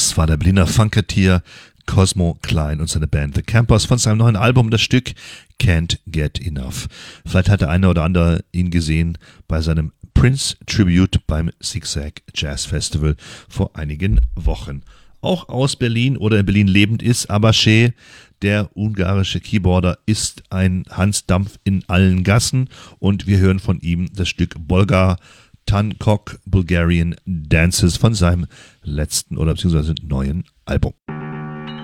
Das war der Berliner Funketeer Cosmo Klein und seine Band The Campers von seinem neuen Album, das Stück Can't Get Enough. Vielleicht hat der eine oder andere ihn gesehen bei seinem Prince Tribute beim Zigzag Jazz Festival vor einigen Wochen. Auch aus Berlin oder in Berlin lebend ist Abache. Der ungarische Keyboarder ist ein Hans Dampf in allen Gassen und wir hören von ihm das Stück Bolgar Tankok Bulgarian Dances von seinem letzten oder beziehungsweise neuen Album.